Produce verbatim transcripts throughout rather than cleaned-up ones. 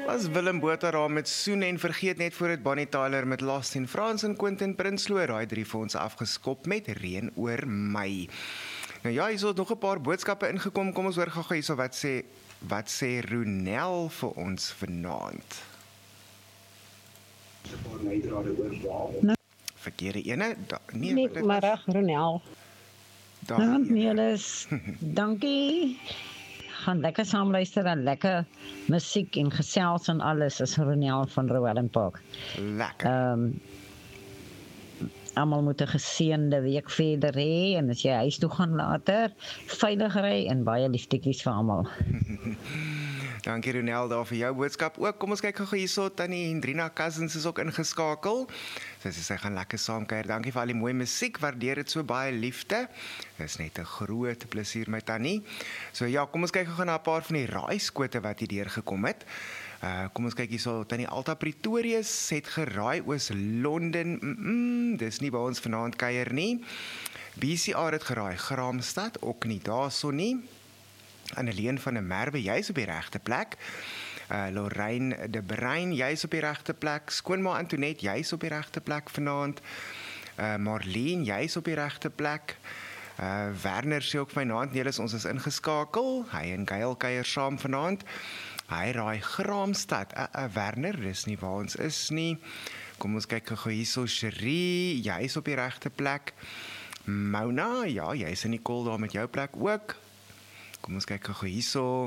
Was Willem Botha daar met Soen en vergeet net voor het Bonnie Tyler met Lost in France en Quentin Prinsloo, raai drie vir ons afgeskop met Reën oor my. Nou ja, hier is nog 'n paar boodskappe ingekom, kom ons hoor gou hierso wat sê wat sê Ronel vir ons vanaand. Nou, Verkeerde ene, da, nee, nee, dit maar ag, Ronel. daar Nou, ene. Nelis, dankie. Gaan lekker saam luister en lekker musiek en gesels en alles is Ronel van Rowellen Park. Lekker. Ehm um, almal moet 'n geseënde week verder hê en as jy huis toe gaan later, veilig ry en baie liefdetjies vir almal. Dankie Ronel daar vir jou boodskap ook. Kom ons kyk gou hierso, Tannie Hendrina Cousins is ook ingeskakel. Sy sê sy gaan lekker saamkuier. Dankie vir al die mooi musiek, waardeer dit so baie liefde. Dis net 'n groot plesier my Tannie. So ja, kom ons kyk gou na 'n paar van die raaiskote wat hier deurgekom het. Uh, kom ons kyk hierso, Tannie Alta Pretorius het geraai oos Londen. Mm -mm, dis nie waar ons vanaand kuier nie. B C R het geraai Graamsstad, ook nie daarso nie. Anneleen van der Merwe, jy is op die regte plek. Uh, Lorraine de Bruin, jy is op die regte plek. Skoonma Antoinette, jy is op die regte plek vanaand. Uh, Marlene, jy is op die regte plek. Uh, Werner sê ook vanaand, nee, ons is ingeskakel. Hy en Gail kuier saam vanaand. Hy raai Graamsstad. Uh, uh, Werner, dis nie waar ons is nie. Kom ons kyk gou hierso, Cherie, jy is op die regte plek. Mona, ja, jy is in die kol daar met jou plek ook. Kom ons kyk gou hierso.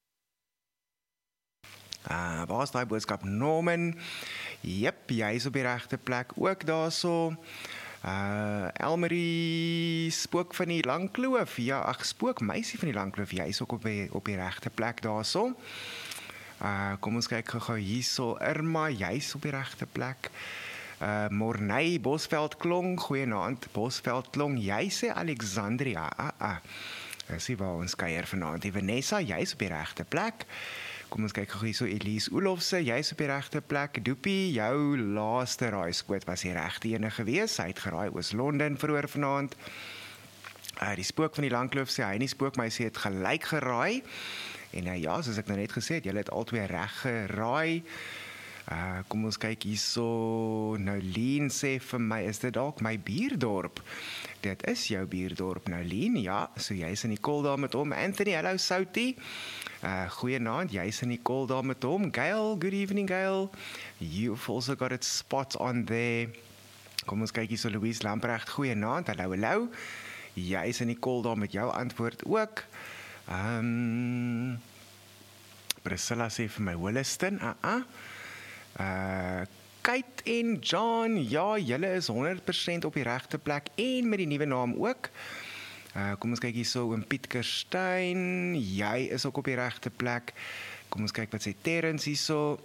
Uh, waar is daai boodskap? Norman. Jep, jy is op die regte plek ook daarso. Uh, Elmarie, spook van die Langkloof. Ja, ag, spook meisie van die Langkloof. Jy is ook op die, op die regte plek daarso. Uh, kom ons kyk gou hierso. Irma, jy is op die regte plek. Uh, Morney, Bosveld Klong. Goeienaand, Bosveld Klong. Jy sê Alexandria. Ah, ah. Dis nie waar ons kuier vanaand. Die Vanessa, jy is op die regte plek. Kom ons kyk gou hierso, Elise Oelofse, jy is op die regte plek. Doopie, jou laaste raaiskoot was die regte ene gewees. Hy het geraai oos Londen vroeër vanaand. Uh, die spook van die Langkloof sê hy nie spook, maar hy sê het gelyk geraai. En uh, ja, soos ek nou net gesê het, julle het albei reg geraai. Uh, kom ons kyk hierso, Nolien sê vir my, is dit dalk my buurdorp? Dit is jou buurdorp, Nolien, ja, so jy is in die kol daar met hom. Anthony, hello Soutie. Uh, goeienaand, jy is in die kol daar met hom. Gail, good evening Gail. You've also got it spot on there. Kom ons kyk hierso, Louise Lamprecht, goeienaand, hallo, hallo. Jy is in die kol daar met jou antwoord ook. Um, Priscilla sê vir my, Williston, ah, ah. Uh, Kate en John, ja, julle is honderd persent op die regte plek en met die nuwe naam ook. Uh, kom ons kyk hierso, oom Piet Kerstyn, jy is ook op die regte plek. Kom ons kyk wat sê Terrence hierso.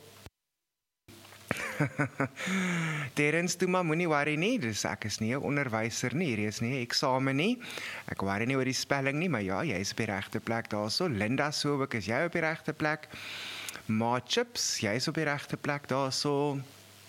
Terrence, toe maar moenie worry nie, dus ek is nie 'n onderwyser nie, hier is nie 'n eksamen nie. Ek worry nie oor die spelling nie, maar ja, jy is op die regte plek daarso. Linda Sobek, is jy op die regte plek? Ma Chips, jy is op die regte plek daarso.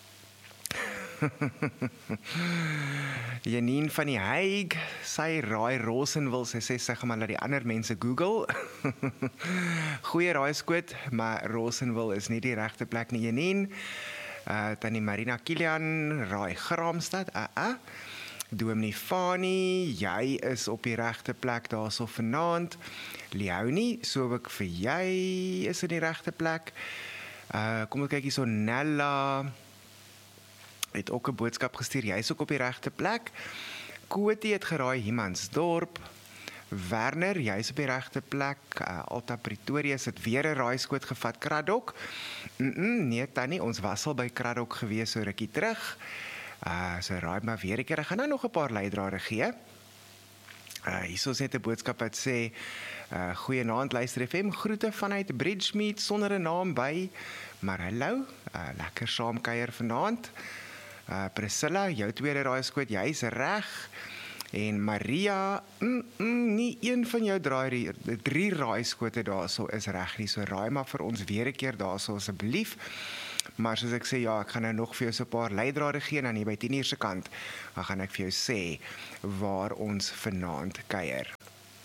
Janine van die Haig, sy raai Rosenwil, sy sê sy gaan maar laat die ander mense Google. Goeie raaiskoot, maar Rosenwil is nie die regte plek nie, Janine. Uh, Tannie Marina Kilian, raai Graamsstad, uh, uh. Dominee Fani, jy is op die regte plek daarso vanaand. Leonie, so ek vir jy is in die regte plek. Uh, kom ons kyk hierso, Nella het ook 'n boodskap gestuur, jy is ook op die regte plek. Kotie het geraai Humansdorp. Werner, jy is op die regte plek. Uh, Alta Pretorius het weer 'n raaiskoot gevat, Kraddock. Mm -mm, nee Tannie, ons was al by Kraddock gewees so rukkie terug. Uh, so raai maar weer 'n keer, ek gaan nou nog 'n paar leidrade gee. Uh, hier is net 'n boodskap wat sê, uh, goeienaand luister F M, groete vanuit Bridgemead sonder 'n naam by, maar hallo, uh, lekker saamkuier vanaand. Uh, Priscilla, jou tweede raaiskoot, jy is reg. En Maria, mm, mm, nie een van jou draai, drie raaiskote daarso is reg nie, so raai maar vir ons weer 'n keer daarso asseblief. Maar soos ek sê, ja, ek gaan nou nog vir jou so 'n paar leidrade gee, en dan hier by tien uur se kant, dan gaan ek vir jou sê waar ons vanaand kuier.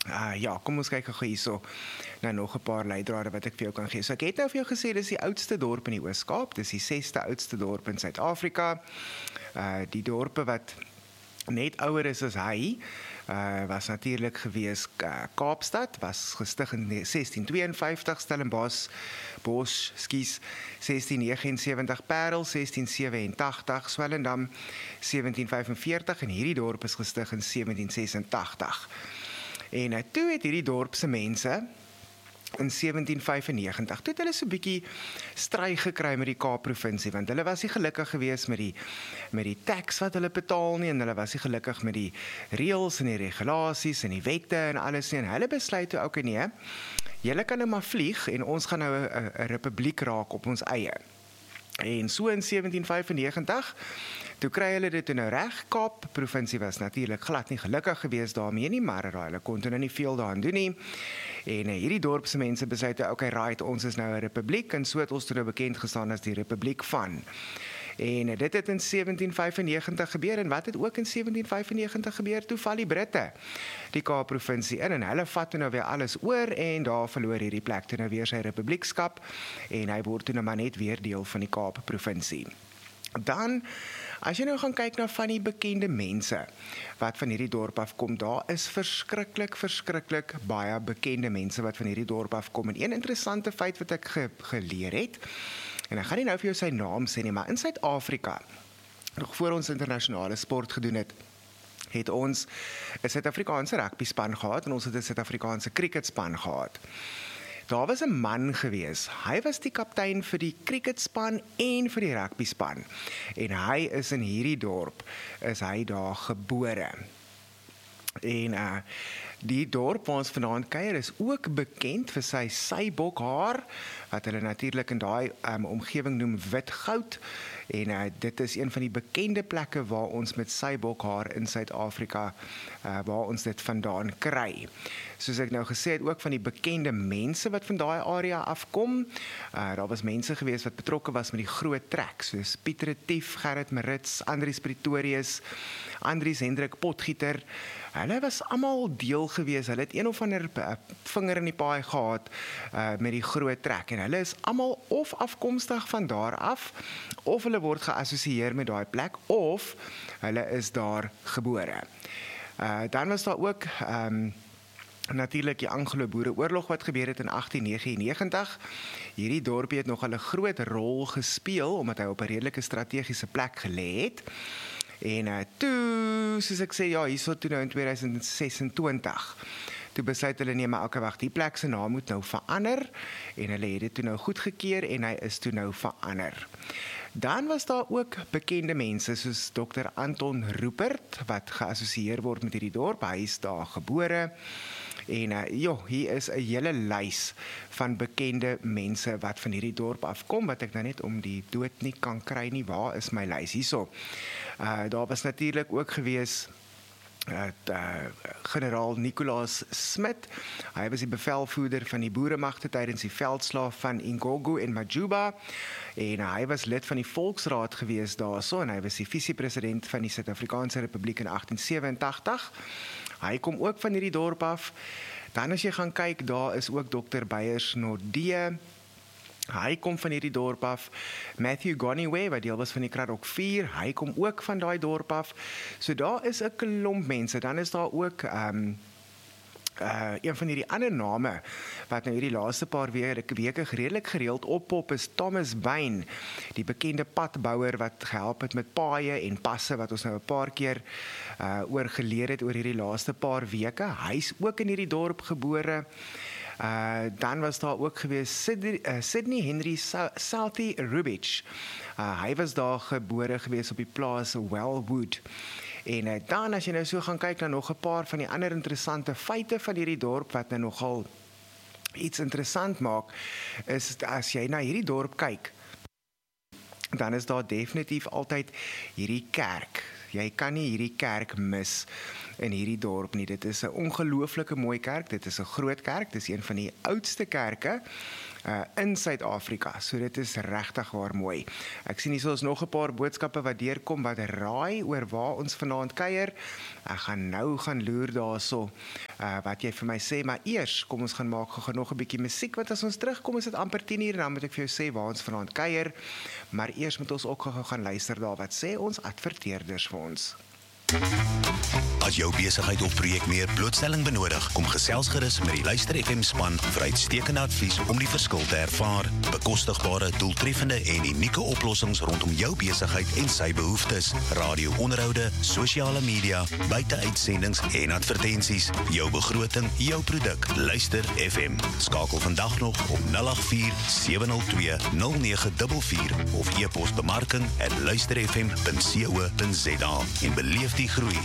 Uh, ja, kom ons kyk gou hierso nou nog 'n paar leidrade wat ek vir jou kan gee. So ek het nou vir jou gesê dis die oudste dorp in die Oos-Kaap, dis die sesde oudste dorp in Suid-Afrika. Uh die dorpe wat net ouer is as hy, uh, was natuurlik gewees uh, Kaapstad, was gestig in sestien tweeënvyftig, Stellenbosch, Bosch, skies, sestien negenensewentig, Parel, sestien sewenentagtig, Swellendam, sewentien vyfenveertig en hierdie dorp is gestig in sewentien sesentagtig. En uh, toe het hierdie dorp se mense in sewentien vyfennegentig, toe het hulle so 'n bietjie stry gekry met die Kaap-provinsie, want hulle was nie gelukkig gewees met die, met die tax wat hulle betaal nie, en hulle was nie gelukkig met die reëls en die regulasies en die wette en alles nie, en hulle besluit toe, okay nee, julle kan nou maar vlieg, en ons gaan nou 'n republiek raak op ons eie. En so in sewentien vyfennegentig, toe kry hulle dit nou reg. Kaap provinsie was natuurlik glad nie gelukkig geweest daarmee nie, maar hulle kon toe nou nie veel daaraan doen nie. En uh, hierdie dorpse mense besluit, okay, right, ons is nou 'n republiek, en so het ons toe nou bekend gestaan as die Republiek van. En uh, dit het in sewentien vyfennegentig gebeur, en wat het ook in sewentien vyfennegentig gebeur? Toe val die Britte die Kaap provinsie in, en hulle vat toe nou weer alles oor, en daar verloor hierdie plek toe nou weer sy republiekskap, en hy word toe nou maar net weer deel van die Kaap provinsie. Dan, as jy nou gaan kyk na van die bekende mense wat van hierdie dorp afkom, daar is verskriklik, verskriklik baie bekende mense wat van hierdie dorp afkom. En een interessante feit wat ek ge geleer het, en ek gaan nie nou vir jou sy naam sê nie, maar in Suid-Afrika, nog voor ons internasionale sport gedoen het, het ons 'n Suid-Afrikaanse rugbyspan gehad, en ons het 'n Suid-Afrikaanse cricketspan gehad. Daar was 'n man gewees, hy was die kaptein vir die cricketspan en vir die rugbyspan, en hy is in hierdie dorp, is hy daar gebore. En uh, die dorp waar ons vandaan kuier is ook bekend vir sy sybokhaar, wat hulle natuurlik in daai um, omgewing noem wit goud, en uh, dit is een van die bekende plekke waar ons met sybokhaar in Suid-Afrika, uh, waar ons dit vandaan kry. Soos ek nou gesê het, ook van die bekende mense wat van daai area afkom, uh, daar was mense gewees wat betrokke was met die groot trek, soos Piet Retief, Gerrit Marits, Andries Pretorius, Andries Hendrik Potgieter. Hulle was almal deel gewees, hulle het een of ander vinger in die paai gehad uh, met die groot trek, en hulle is almal of afkomstig van daar af, of hulle word geassosieer met daai plek, of hulle is daar gebore. Uh, dan was daar ook um, natuurlik die Anglo-Boereoorlog wat gebeur het in agtien negenennegentig. Hierdie dorpie het nog 'n groot rol gespeel, omdat hy op 'n redelike strategiese plek gelê het. En uh, toe, soos ek sê, ja, hierso toe nou in tweeduisend sesentwintig, toe besluit hulle, nee, maar okay, wag, die plek se naam moet nou verander, en hulle het dit toe nou goedgekeur, en hy is toe nou verander. Dan was daar ook bekende mense, soos dokter Anton Rupert, wat geassosieer word met hierdie dorp, hy is daar gebore, en uh, joh, hier is 'n hele lys van bekende mense wat van hierdie dorp afkom, wat ek nou net om die dood nie kan kry nie. Waar is my lys? Hierso. Uh, daar was natuurlik ook gewees Uh, uh, generaal Nicolaas Smit. Hy was die bevelvoerder van die boeremagte tydens die veldslae van Ingogo en Majuba, en uh, hy was lid van die Volksraad gewees daarso, en hy was die visiepresident van die Suid-Afrikaanse Republiek in agtien sewenentagtig. Hy kom ook van hierdie dorp af. Dan as jy gaan kyk, daar is ook dokter Beyers Nordee. Hy kom van hierdie dorp af. Matthew Goniwe, wat deel was van die Kraddock vier, hy kom ook van daai dorp af. So daar is 'n klomp mense. Dan is daar ook um, uh, een van hierdie ander name wat nou hierdie laaste paar weke, weke redelik gereeld oppop, is Thomas Bain, die bekende padbouer wat gehelp het met paaie en passe, wat ons nou 'n paar keer uh, oor geleer het oor hierdie laaste paar weke. Hy's ook in hierdie dorp gebore. Uh, dan was daar ook gewees Sydney, uh, Sydney Henry Southey Rubich. Uh, hy was daar gebore gewees op die plaas Wellwood. En uh, dan as jy nou so gaan kyk na nog 'n paar van die ander interessante feite van hierdie dorp wat nou nogal iets interessant maak, is as jy na hierdie dorp kyk, dan is daar definitief altyd hierdie kerk. Jy kan nie hierdie kerk mis in hierdie dorp nie. Dit is 'n ongelooflike mooi kerk, dit is 'n groot kerk, dit is een van die oudste kerke uh, in Suid-Afrika. So dit is regtig waar mooi. Ek sien hier is nog 'n paar boodskappe wat deurkom wat raai oor waar ons vanaand kuier. Ek gaan nou gaan loer daarso uh, wat jy vir my sê, maar eers kom ons gaan maak gou nog 'n bietjie musiek, want as ons terugkom is dit amper tien uur en dan moet ek vir jou sê waar ons vanaand kuier. Maar eers moet ons ook gou gaan luister daar wat sê ons adverteerders vir ons. As jou besigheid of projek meer blootstelling benodig, kom gesels gerus met die Luister F M span vir uitstekende advies om die verskil te ervaar. Bekostigbare, doeltreffende en unieke oplossings rondom jou besigheid en sy behoeftes. Radio-onderhoude, sosiale media, buiteuitsendings en advertensies. Jou begroting, jou produk. Luister F M. Skakel vandag nog op nul agt vier sewe nul twee nul nege vier vier of e-pos bemarking at luisterfm punt co punt za en beleef die groei.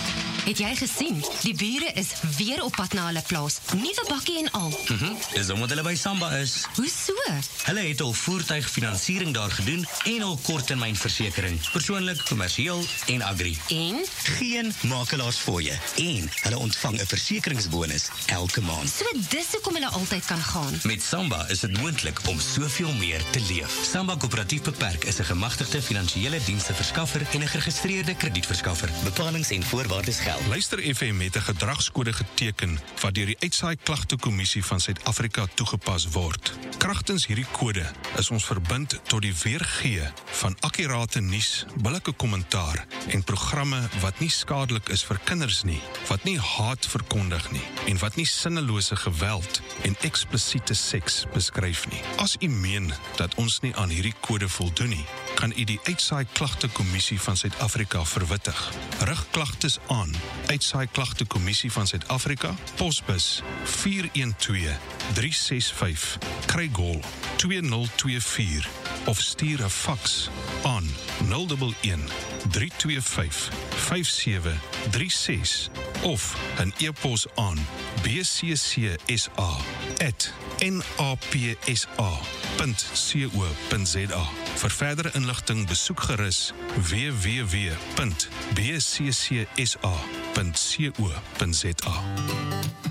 Het jy gesien? Die bure is weer op pad na hulle plaas. Nuwe bakkie en al. Mhm, dis omdat hulle by Samba is. Hoe so? Hulle het al voertuigfinansiering daar gedoen en al korttermynversekering. Persoonlik, kommersieel en agri. En? Geen makelaars voor je. En hulle ontvang 'n versekeringsbonus elke maand. So dis hoekom hulle altyd kan gaan. Met Samba is dit moontlik om soveel meer te leef. Samba Koöperatief Beperk is 'n gemagtigde finansiële diensteverskaffer en 'n geregistreerde kredietverskaffer. Bepalings en voorwaardes geld. Luister F M het 'n gedragskode geteken wat deur die Uitsaai Klagtekommissie van Suid-Afrika toegepas word. Kragtens hierdie kode is ons verbind tot die weergee van akkurate nuus, billike kommentaar en programme wat nie skadelik is vir kinders nie, wat nie haat verkondig nie en wat nie sinnelose geweld en eksplisiete seks beskryf nie. As u meen dat ons nie aan hierdie kode voldoen nie, kan u die Uitsaai Klagtekommissie van Suid-Afrika verwittig. Rig klagtes aan Uitsaai Klagtekommissie van Suid-Afrika, posbus vier een twee drie ses vyf, Craig Hall twee nul twee vier of stuur 'n faks aan nul een een drie twee vyf vyf sewe drie ses of 'n e-pos aan b c c s a at n a p s a punt co punt za. Vir verdere inligting besoek gerus w w w punt b c c s a punt co punt za.